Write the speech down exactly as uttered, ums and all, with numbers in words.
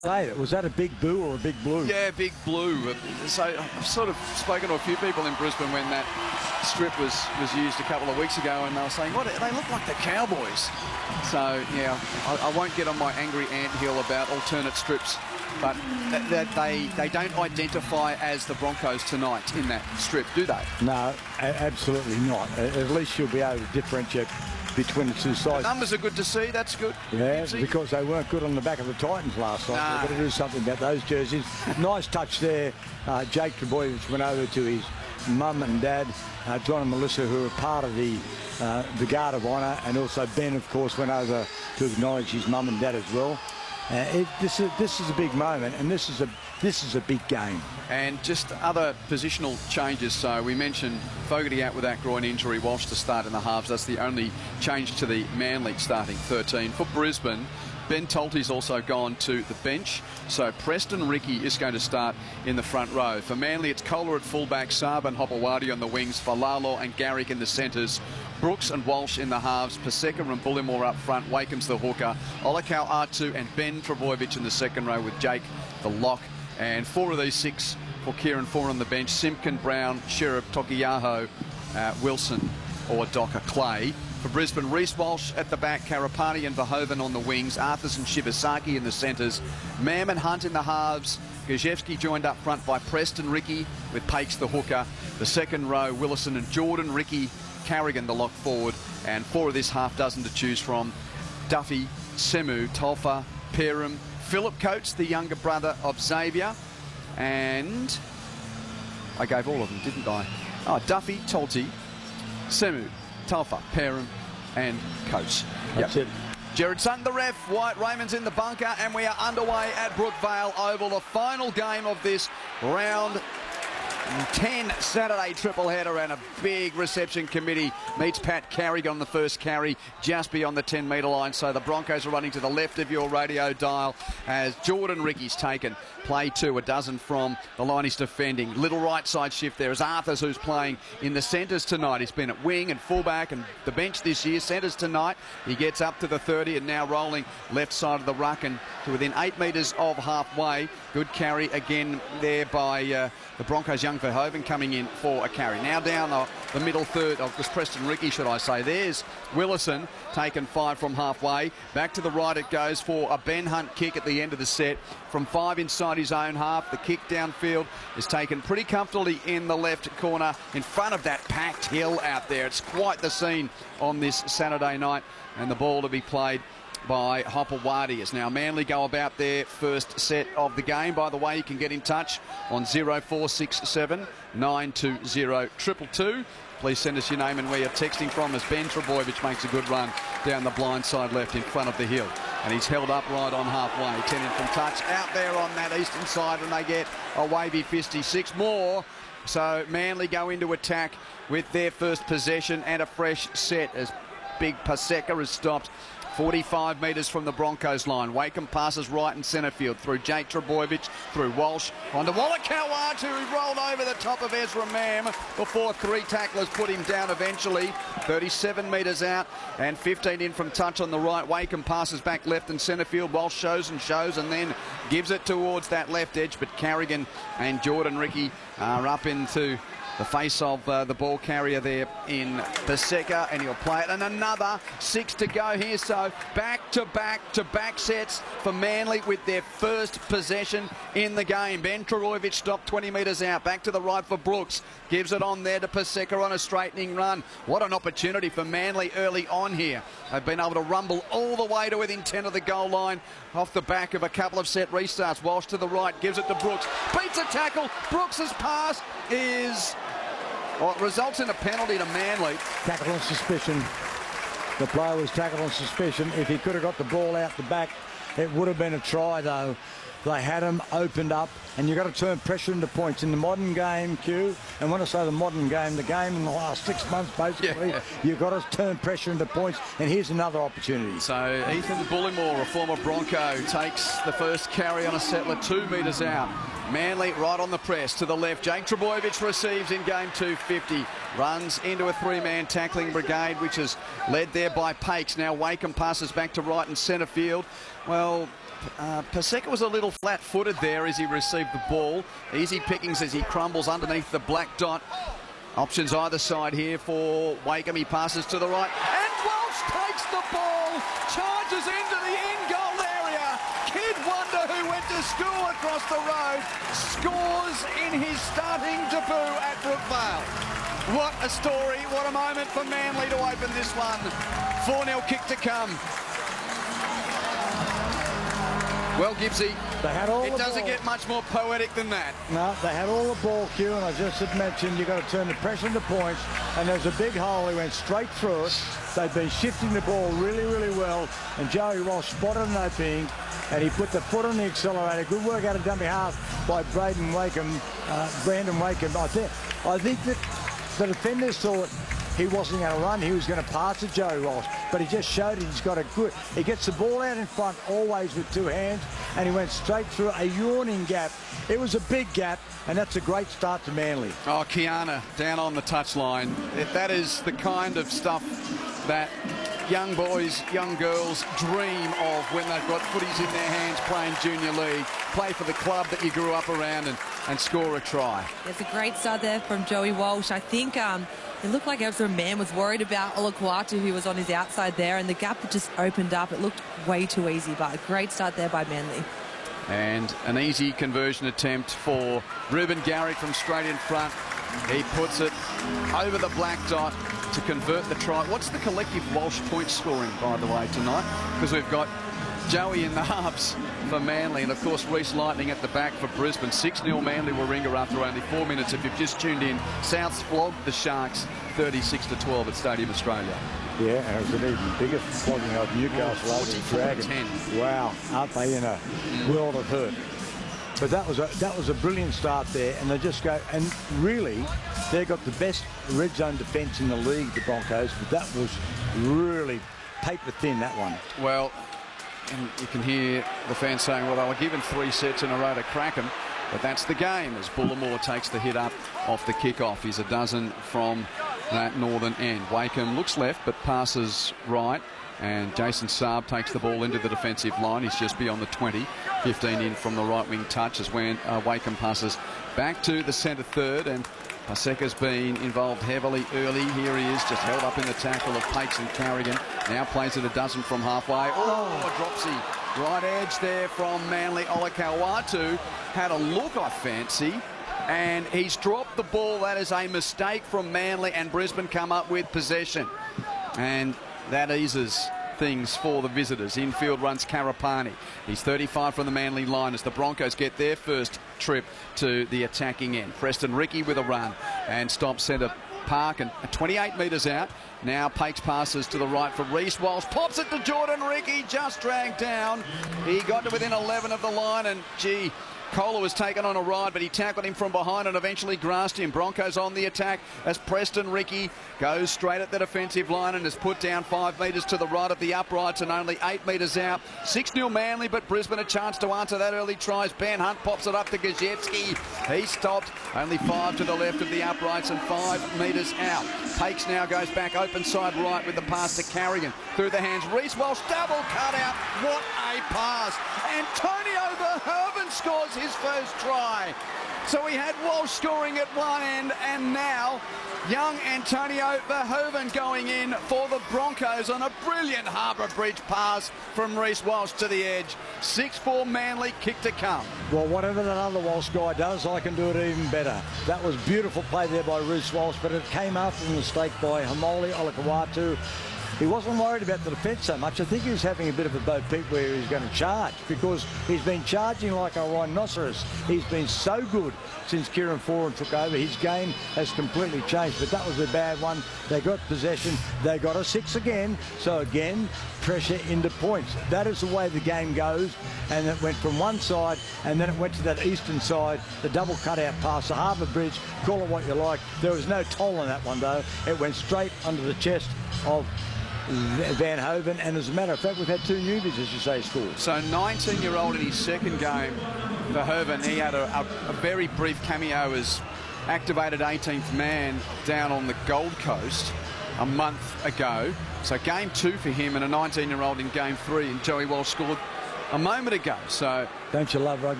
Hey, was that a big boo or a big blue? Yeah, big blue. So I've sort of spoken to a few people in Brisbane when that strip was, was used a couple of weeks ago, and they were saying, what, they look like the Cowboys. So, yeah, I, I won't get on my angry anthill about alternate strips, but that, that they, they don't identify as the Broncos tonight in that strip, do they? No, absolutely not. At least you'll be able to differentiate between the two sides. The numbers are good to see, that's good. Yeah, because they weren't good on the back of the Titans last night. Nah. They've got to do something about those jerseys. Nice touch there. Uh, Jake Trbojevic went over to his mum and dad, uh, John and Melissa, who were part of the uh, the Guard of Honour, and also Ben, of course, went over to acknowledge his mum and dad as well. Uh, it, this is this is a big moment, and this is a this is a big game. And just other positional changes. So we mentioned Fogarty out with that groin injury, Walsh to start in the halves. That's the only change to the Manly starting thirteen. For Brisbane, Ben Tolte's also gone to the bench. So Preston Ricky is going to start in the front row. For Manly, it's Kohler at fullback, Saab and Hopewadi on the wings, Falalo and Garrick in the centres, Brooks and Walsh in the halves, Paseka and Bullimore up front, Wakeham's the hooker, Olakau Atu and Ben Trbojevic in the second row with Jake the lock. And four of these six for Kieran Foran on the bench, Simpkin, Brown, Sherriff, Tokiyaho, uh, Wilson or Docker Clay. For Brisbane, Reece Walsh at the back, Karapani and Verhoeven on the wings, Arthurs and Shibasaki in the centres, Mam and Hunt in the halves, Gajewski joined up front by Preston Ricky with Pakes the hooker. The second row, Willison and Jordan, Ricky, Carrigan the lock forward, and four of this half dozen to choose from, Duffy, Semu, Tolfa, Perum, Philip Coates, the younger brother of Xavier, and I gave all of them, didn't I? Oh, Duffy, Tolte, Semu, Tolfa, Perum and Coates. That's yep. it. Jared Sutton, the ref, White Raymond's in the bunker, and we are underway at Brookvale Oval, the final game of this round ten Saturday triple header, and a big reception committee meets Pat Carrigan on the first carry just beyond the ten metre line. So the Broncos are running to the left of your radio dial as Jordan Ricky's taken play two, a dozen from the line he's defending. Little right side shift there as Arthurs, who's playing in the centres tonight. He's been at wing and fullback and the bench this year. Centres tonight. He gets up to the thirty and now rolling left side of the ruck and to within eight metres of halfway. Good carry again there by uh, the Broncos' young Verhoeven coming in for a carry. Now down the, the middle third of Preston Ricky, should I say. There's Willison taken five from halfway. Back to the right it goes for a Ben Hunt kick at the end of the set. From five inside his own half, the kick downfield is taken pretty comfortably in the left corner in front of that packed hill out there. It's quite the scene on this Saturday night, and the ball to be played by Hopewadi as now Manly go about their first set of the game. By the way, you can get in touch on zero four six seven nine two zero two two two. Please send us your name and where you're texting from as Ben Trbojevic makes a good run down the blind side left in front of the hill. And he's held up right on halfway. ten in from touch out there on that eastern side, and they get a wavy fisty. Six more. So Manly go into attack with their first possession and a fresh set as Big Paseka is stopped forty-five metres from the Broncos line. Wakeham passes right in centre field through Jake Trbojevic, through Walsh, onto Olakau Atu, who rolled over the top of Ezra Mam before three tacklers put him down eventually. thirty-seven metres out and fifteen in from touch on the right. Wakeham passes back left in centre field. Walsh shows and shows and then gives it towards that left edge, but Carrigan and Jordan Ricky are up into the face of uh, the ball carrier there in Paseka, and he'll play it. And another six to go here. So back to back to back sets for Manly with their first possession in the game. Ben Trbojevic stopped twenty metres out. Back to the right for Brooks. Gives it on there to Paseka on a straightening run. What an opportunity for Manly early on here. They've been able to rumble all the way to within ten of the goal line off the back of a couple of set restarts. Walsh to the right, gives it to Brooks. Beats a tackle. Brooks's pass is... well, it results in a penalty to Manly. Tackle on suspicion. The player was tackled on suspicion. If he could have got the ball out the back, it would have been a try, though. They had him opened up, and you've got to turn pressure into points. In the modern game, Q, and when I say the modern game, the game in the last six months, basically, yeah. You've got to turn pressure into points, and here's another opportunity. So Ethan Bullimore, a former Bronco, takes the first carry on a settler two metres out. Manly right on the press to the left. Jake Trbojevic receives in game two fifty. Runs into a three-man tackling brigade, which is led there by Pakes. Now Wakeham passes back to right and centre field. Well, Uh, Paseka was a little flat-footed there as he received the ball. Easy pickings as he crumbles underneath the black dot. Options either side here for Wakeham. He passes to the right. And Walsh takes the ball, charges into the end goal area. Kid Wonder, who went to school across the road, scores in his starting debut at Brookvale. What a story, what a moment for Manly to open this one. four nil kick to come. Well, Gibbsy, they had all it the doesn't ball. get much more poetic than that. No, they had all the ball, Q, and I just had mentioned you've got to turn the pressure into points, and there's a big hole. He went straight through it. They've been shifting the ball really, really well, and Joey Walsh spotted an opening, and he put the foot on the accelerator. Good work out of dummy half by Braden Wakeham, uh, Brandon Wakeham. I think, I think that the defenders thought he wasn't going to run, he was going to pass to Joey Walsh, but he just showed it. He's got a good, he gets the ball out in front always with two hands, and he went straight through a yawning gap. It was a big gap, and that's a great start to Manly. Oh, Kiana down on the touchline. That is the kind of stuff that young boys, young girls dream of when they've got footies in their hands playing junior league, play for the club that you grew up around and, and score a try. It's a great start there from Joey Walsh. I think um, it looked like Ezra Mann was worried about Olakwatu, who was on his outside there, and the gap had just opened up. It looked way too easy, but a great start there by Manly. And an easy conversion attempt for Ruben Garrick from straight in front. He puts it over the black dot to convert the try. What's the collective Walsh point scoring, by the way, tonight? Because we've got Joey in the halves for Manly, and of course Reece Lightning at the back for Brisbane. six nil Manly Warringah after only four minutes. If you've just tuned in, Souths flogged the Sharks thirty-six to twelve at Stadium Australia. Yeah, and it was an even bigger flogging of Newcastle over the Dragons. Wow, aren't they in a world of hurt? But that was a that was a brilliant start there, and they just go, and really they got the best red zone defence in the league, the Broncos, but that was really paper thin, that one. Well, and you can hear the fans saying, well, they were given three sets in a row to crack them, but that's the game as Bullimore takes the hit up off the kickoff. He's a dozen from that northern end. Wakeham looks left but passes right, and Jason Saab takes the ball into the defensive line. He's just beyond the twenty, fifteen in from the right wing touch as when uh, Wakeham passes back to the centre third, and Paseka's been involved heavily early. Here he is, just held up in the tackle of Pakes and Carrigan. Now plays it a dozen from halfway. Oh, a dropsy. Right edge there from Manly. Olakau'atu had a look, I fancy, and he's dropped the ball. That is a mistake from Manly, and Brisbane come up with possession. And that eases things for the visitors. Infield runs Karapani. He's thirty-five from the Manly line as the Broncos get their first trip to the attacking end. Preston Ricky with a run and stops centre Park, and twenty-eight metres out. Now Pakes passes to the right for Reece Walsh. Pops it to Jordan Ricky, just dragged down. He got to within eleven of the line, and gee, Kohler was taken on a ride, but he tackled him from behind and eventually grasped him. Broncos on the attack as Preston Ricky goes straight at the defensive line and is put down five metres to the right of the uprights and only eight metres out. six nil Manly, but Brisbane a chance to answer that early try as Ben Hunt pops it up to Gajewski. He stopped, only five to the left of the uprights and five metres out. Pakes now goes back open side right with the pass to Carrigan. Through the hands, Reece Walsh, double cut out. What a pass. Antonio Verhoeven scores his first try. So we had Walsh scoring at one end, and now young Antonio Verhoeven going in for the Broncos on a brilliant Harbour Bridge pass from Reece Walsh to the edge. six four Manly, kick to come. Well, whatever that other Walsh guy does, I can do it even better. That was beautiful play there by Reece Walsh, but it came after the mistake by Hamoli Olakau'atu. He wasn't worried about the defence so much. I think he was having a bit of a Bo Peep where he was going to charge, because he's been charging like a rhinoceros. He's been so good since Kieran Foran took over. His game has completely changed, but that was a bad one. They got possession. They got a six again. So again, pressure into points. That is the way the game goes. And it went from one side, and then it went to that eastern side, the double cutout pass, the Harbour Bridge, call it what you like. There was no toll on that one, though. It went straight under the chest of Van Hoven, and as a matter of fact, we've had two newbies, as you say, scored. So nineteen-year-old in his second game, Verhoeven, he had a, a, a very brief cameo as activated eighteenth man down on the Gold Coast a month ago. So game two for him, and a nineteen-year-old in game three, and Joey Walsh scored a moment ago. So Don't you love rugby?